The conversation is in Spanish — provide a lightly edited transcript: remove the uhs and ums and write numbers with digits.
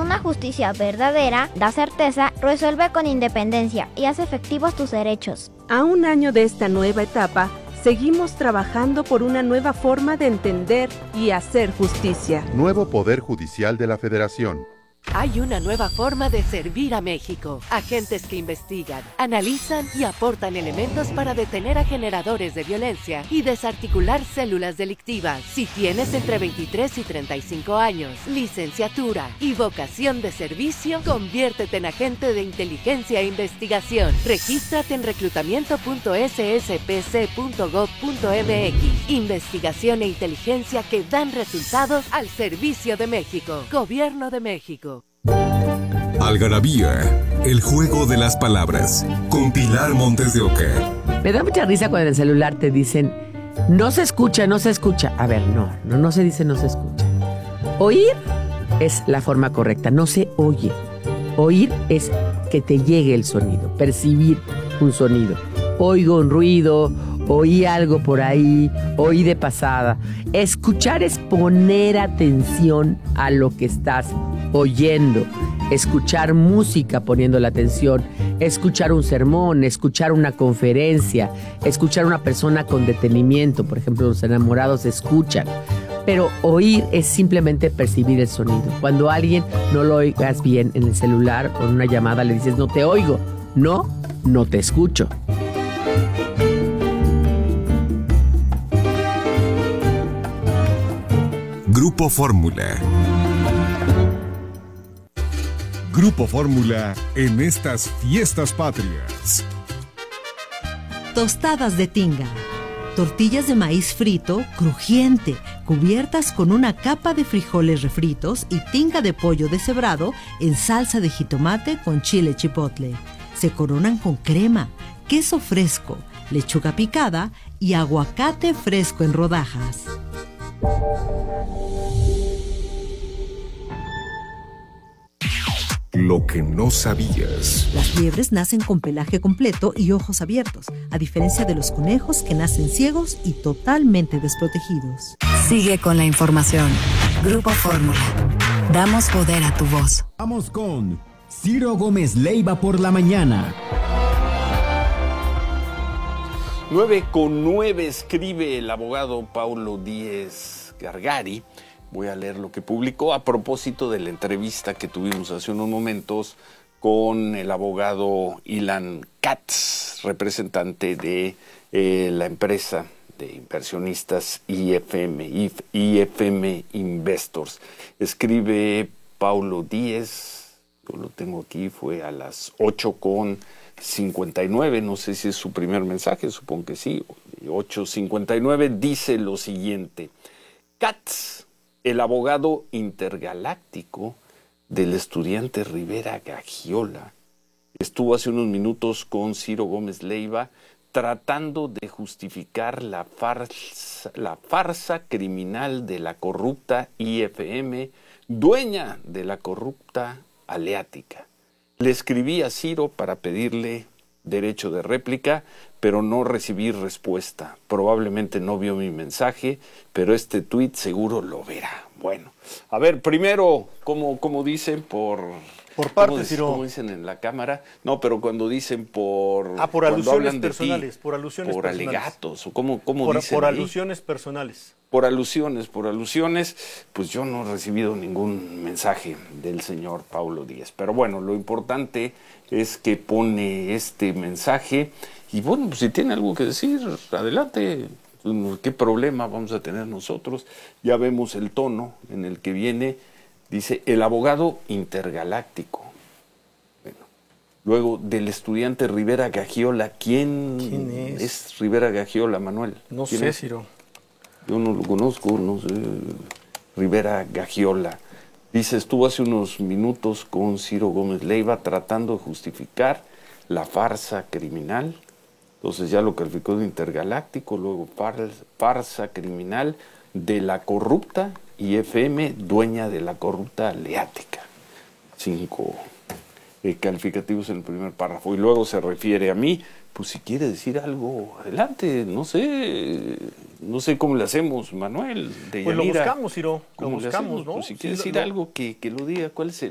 una justicia verdadera da certeza, resuelve con independencia y hace efectivos tus derechos. A un año de esta nueva etapa, seguimos trabajando por una nueva forma de entender y hacer justicia. Nuevo Poder Judicial de la Federación. Hay una nueva forma de servir a México. Agentes que investigan, analizan y aportan elementos para detener a generadores de violencia y desarticular células delictivas. Si tienes entre 23 y 35 años, licenciatura y vocación de servicio, conviértete en agente de inteligencia e investigación. Regístrate en reclutamiento.sspc.gov.mx. Investigación e inteligencia que dan resultados al servicio de México. Gobierno de México. Algarabía, el juego de las palabras, con Pilar Montes de Oca. Me da mucha risa cuando en el celular te dicen, no se escucha, no se escucha. A ver, no se dice no se escucha. Oír es la forma correcta, no se oye. Oír es que te llegue el sonido, percibir un sonido. Oigo un ruido, oí algo por ahí, oí de pasada. Escuchar es poner atención a lo que estás oyendo. Escuchar música poniendo la atención, escuchar un sermón, escuchar una conferencia, escuchar a una persona con detenimiento. Por ejemplo, los enamorados escuchan. Pero oír es simplemente percibir el sonido. Cuando a alguien no lo oigas bien en el celular o en una llamada le dices no te oigo, no te escucho. Grupo Fórmula. Grupo Fórmula en estas fiestas patrias. Tostadas de tinga. Tortillas de maíz frito, crujiente, cubiertas con una capa de frijoles refritos y tinga de pollo deshebrado en salsa de jitomate con chile chipotle. Se coronan con crema, queso fresco, lechuga picada y aguacate fresco en rodajas. Lo que no sabías. Las liebres nacen con pelaje completo y ojos abiertos, a diferencia de los conejos que nacen ciegos y totalmente desprotegidos. Sigue con la información. Grupo Fórmula. Damos poder a tu voz. Vamos con Ciro Gómez Leiva por la mañana. 9:09 escribe el abogado Paulo Díez Gargari. Voy a leer lo que publicó a propósito de la entrevista que tuvimos hace unos momentos con el abogado Ilan Katz, representante de la empresa de inversionistas IFM Investors. Escribe Paulo Díez, yo lo tengo aquí, fue a las 8:59, no sé si es su primer mensaje, supongo que sí, 8:59, dice lo siguiente: Katz, el abogado intergaláctico del estudiante Rivera Gagiola, estuvo hace unos minutos con Ciro Gómez Leiva tratando de justificar la farsa criminal de la corrupta IFM, dueña de la corrupta Aleática. Le escribí a Ciro para pedirle derecho de réplica, pero no recibí respuesta. Probablemente no vio mi mensaje, pero este tuit seguro lo verá. Bueno, a ver, primero, ¿cómo dicen? Por partes, Ciro. ¿Cómo dicen en la cámara? No, pero cuando dicen por alusiones personales, por alusiones por personales. Alegatos, o ¿cómo dicen por ahí? alusiones personales. Por alusiones, pues yo no he recibido ningún mensaje del señor Paulo Díez. Pero bueno, lo importante es que pone este mensaje y bueno, pues si tiene algo que decir, adelante. ¿Qué problema vamos a tener nosotros? Ya vemos el tono en el que viene. Dice, el abogado intergaláctico. Bueno, luego, del estudiante Rivera Gagiola. ¿Quién es Rivera Gagiola, Manuel? No sé, Ciro. Yo no lo conozco, no sé. Rivera Gagiola. Dice, estuvo hace unos minutos con Ciro Gómez Leiva tratando de justificar la farsa criminal. Entonces ya lo calificó de intergaláctico, luego farsa criminal de la corrupta IFM, dueña de la corrupta Aleática. 5 calificativos en el primer párrafo. Y luego se refiere a mí, pues si quiere decir algo, adelante, no sé cómo le hacemos, Manuel, de Pues Yanira. lo buscamos, Ciro, lo buscamos, ¿no? Pues si quiere decir algo, que lo diga, ¿cuál es